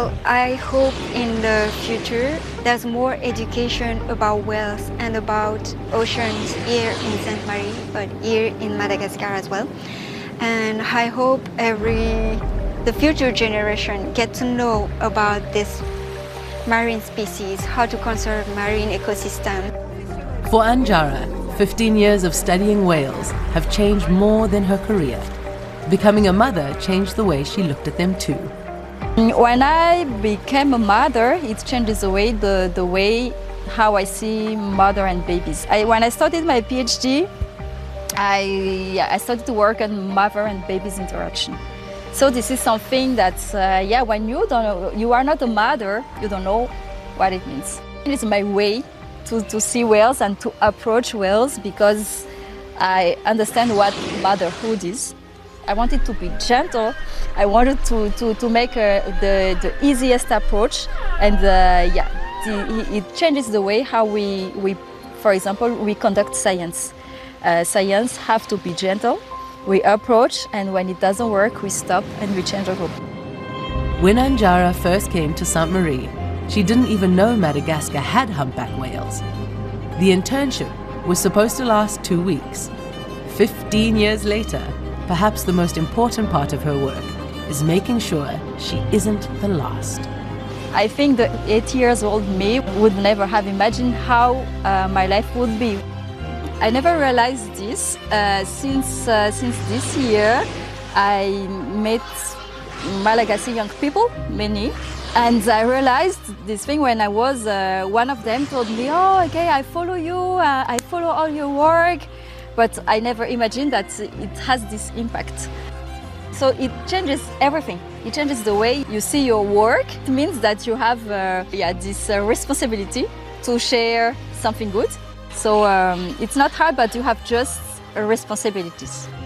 I hope in the future there's more education about whales and about oceans here in Sainte Marie, but here in Madagascar as well. And I hope the future generation get to know about this marine species, how to conserve marine ecosystem. For Anjara, 15 years of studying whales have changed more than her career. Becoming a mother changed the way she looked at them too. When I became a mother, it changes the way how I see mother and babies. When I started my PhD, I started to work on mother and babies interaction. So this is something that, when you are not a mother, you don't know what it means. It's my way to see whales and to approach whales because I understand what motherhood is. I wanted to be gentle. I wanted to make the easiest approach, and it changes the way how we, for example, we conduct science. Science have to be gentle. We approach, and when it doesn't work, we stop and we change our route. When Anjara first came to Sainte Marie, she didn't even know Madagascar had humpback whales. The internship was supposed to last 2 weeks. 15 years later, perhaps the most important part of her work is making sure she isn't the last. I think the 8-year-old me would never have imagined how my life would be. I never realized this. Since this year, I met Malagasy young people, many, and I realized this thing when I was, one of them told me, oh, okay, I follow you, I follow all your work. But I never imagined that it has this impact. So it changes everything. It changes the way you see your work. It means that you have this responsibility to share something good. So it's not hard, but you have just responsibilities.